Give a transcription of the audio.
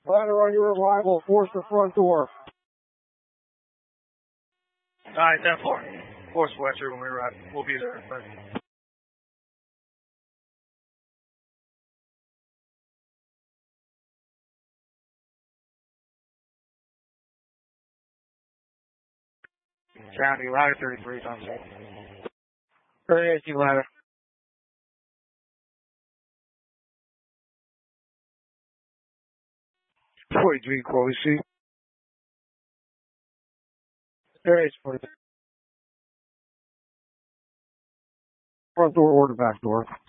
Ladder on your arrival, force the front door. Alright, 10-4. Force Fletcher when we arrive. We'll be there. County, ladder 33 times 8. 38 ladder. Dream quality. There is for the front door or the back door.